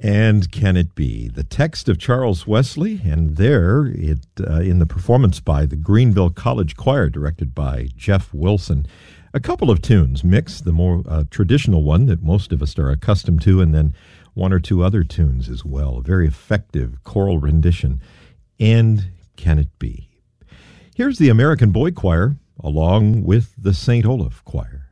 And Can It Be? The text of Charles Wesley, and there it in the performance by the Greenville College Choir, directed by Jeff Wilson. A couple of tunes mixed, the more traditional one that most of us are accustomed to, and then one or two other tunes as well. A very effective choral rendition. And Can It Be? Here's the American Boy Choir, along with the St. Olaf Choir.